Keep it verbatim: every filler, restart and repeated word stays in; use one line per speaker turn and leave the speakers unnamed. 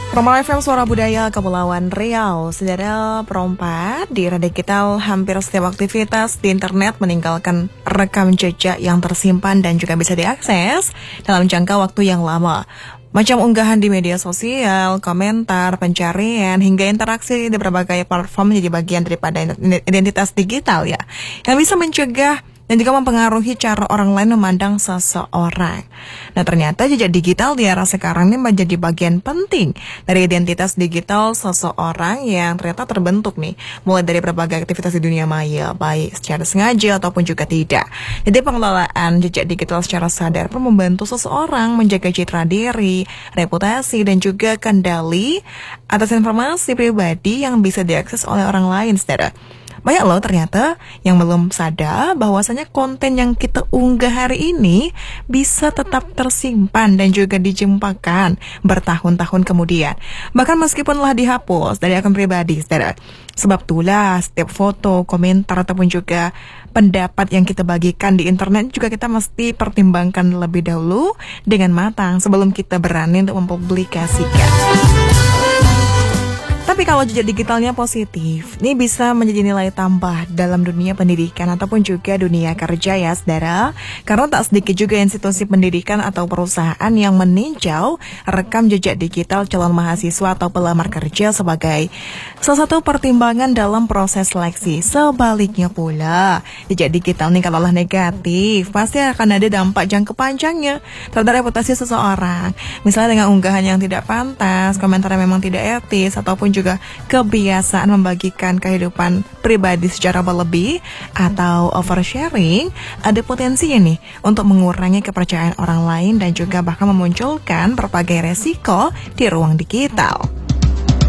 Promo F M Suara Budaya Kepulauan Riau. Saudara perompak di era digital, hampir setiap aktivitas di internet meninggalkan rekam jejak yang tersimpan dan juga bisa diakses dalam jangka waktu yang lama. Macam unggahan di media sosial, komentar, pencarian, hingga interaksi di berbagai platform menjadi bagian daripada identitas digital ya, yang bisa mencegah dan juga mempengaruhi cara orang lain memandang seseorang. Nah, ternyata jejak digital di era sekarang ini menjadi bagian penting dari identitas digital seseorang yang ternyata terbentuk nih, mulai dari berbagai aktivitas di dunia maya, baik secara sengaja ataupun juga tidak. Jadi pengelolaan jejak digital secara sadar pun membantu seseorang menjaga citra diri, reputasi, dan juga kendali atas informasi pribadi yang bisa diakses oleh orang lain, saudara. Banyak loh ternyata yang belum sadar bahwasanya konten yang kita unggah hari ini bisa tetap tersimpan dan juga dijumpakan bertahun-tahun kemudian. Bahkan meskipun telah dihapus dari akun pribadi, saudara. Sebab itulah setiap foto, komentar, ataupun juga pendapat yang kita bagikan di internet juga kita mesti pertimbangkan lebih dahulu dengan matang sebelum kita berani untuk mempublikasikan. Tapi kalau jejak digitalnya positif, ini bisa menjadi nilai tambah dalam dunia pendidikan ataupun juga dunia kerja ya, saudara. Karena tak sedikit juga institusi pendidikan atau perusahaan yang meninjau rekam jejak digital calon mahasiswa atau pelamar kerja sebagai salah satu pertimbangan dalam proses seleksi. Sebaliknya pula, jejak digital ini kalaulah negatif, pasti akan ada dampak jangka panjangnya terhadap reputasi seseorang. Misalnya dengan unggahan yang tidak pantas, komentar yang memang tidak etis, ataupun juga juga kebiasaan membagikan kehidupan pribadi secara berlebih atau oversharing, ada potensinya nih untuk mengurangi kepercayaan orang lain dan juga bahkan memunculkan berbagai resiko di ruang digital.